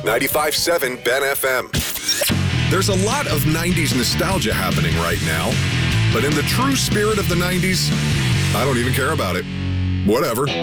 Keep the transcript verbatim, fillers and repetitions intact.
ninety-five point seven Ben F M. There's a lot of nineties nostalgia happening right now, but in the true spirit of the nineties, I don't even care about it. Whatever.